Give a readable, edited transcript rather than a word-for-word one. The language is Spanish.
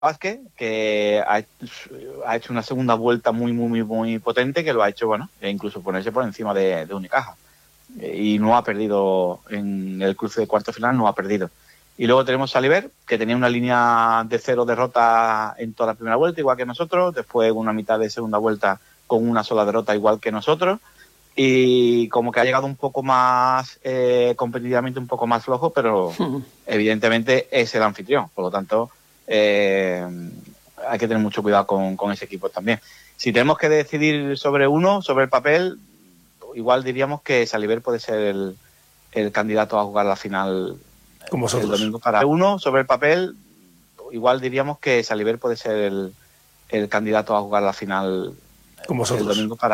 Vázquez, que ha hecho una segunda vuelta muy potente, que lo ha hecho, bueno, incluso ponerse por encima de Unicaja. Y no ha perdido en el cruce de cuarto final, no ha perdido. Y luego tenemos a Saliver, que tenía una línea de 0 derrota en toda la primera vuelta, igual que nosotros, después una mitad de segunda vuelta con una sola derrota, igual que nosotros, y como que ha llegado un poco más, competitivamente un poco más flojo, pero evidentemente es el anfitrión, por lo tanto hay que tener mucho cuidado con ese equipo también. Si tenemos que decidir sobre uno, sobre el papel, igual diríamos que Saliver puede ser el candidato a jugar la final el domingo. Para uno, sobre el papel, igual diríamos que Saliver puede ser el candidato a jugar la final el domingo para